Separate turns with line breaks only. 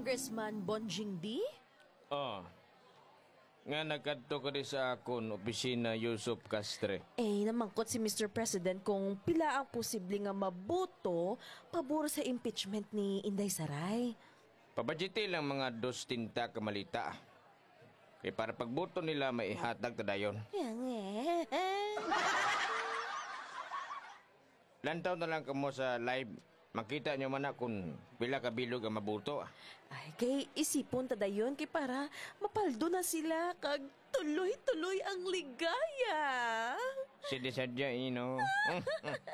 Congressman Bonjing D?
Oh. Nga nagkadto ko di sa akon opisina Yusuf Castre.
Namangkot si Mr. President kung pila ang posible nga maboto pabor sa impeachment ni Inday Saray.
Pabadjete lang mga 2 kamalita. Kaya para pagboto nila may ihatag tadayon. Lantaw na lang kamo sa live. Makita nyo man na kung pila kabilog ang mabuto.
Ay, kay isipon tadayon kay para mapaldo na sila kag tuloy-tuloy ang ligaya.
Sidi sadya, ino.